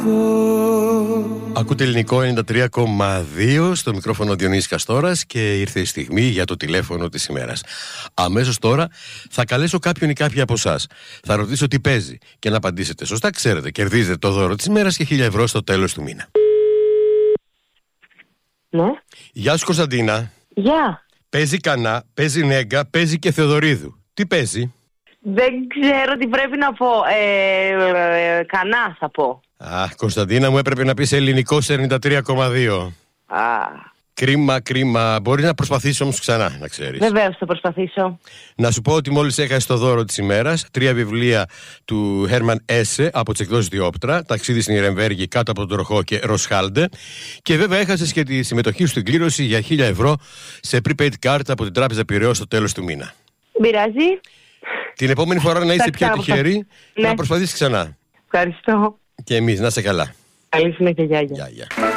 Ακούτε ελληνικό 93,2 στο μικρόφωνο Διονύσης Καστόρας και ήρθε η στιγμή για το τηλέφωνο της ημέρας. Αμέσως τώρα θα καλέσω κάποιον ή κάποια από εσάς. Θα ρωτήσω τι παίζει και να απαντήσετε σωστά. Ξέρετε, κερδίζετε το δώρο της ημέρας και 1.000 ευρώ στο τέλος του μήνα. Ναι. Γεια σου Κωνσταντίνα. Γεια. Παίζει Κανά, παίζει Νέγκα, παίζει και Θεοδωρίδου. Τι παίζει? Δεν ξέρω τι πρέπει να πω. Κανά θα πω. Κωνσταντίνα μου, έπρεπε να πεις ελληνικό σε 93,2. Κρίμα, κρίμα. Μπορείς να προσπαθήσεις όμως ξανά, να ξέρεις. Βεβαίως θα προσπαθήσω. Να σου πω ότι μόλις έχασες το δώρο της ημέρας 3 βιβλία του Χέρμαν Έσε από τις εκδόσεις Διόπτρα, Ταξίδι στην Ιρεμβέργη, Κάτω από τον τροχό και Ροσχάλντε. Και βέβαια έχασες και τη συμμετοχή σου στην κλήρωση για 1.000 ευρώ σε prepaid card από την Τράπεζα Πειραιώς στο τέλος του μήνα. Πειράζει. Την επόμενη φορά να είσαι πιο τυχερή, ναι, να προσπαθήσεις ξανά. Ευχαριστώ. Και εμείς, να είσαι καλά. Καλή συνέχεια, γιάγια. Γεια.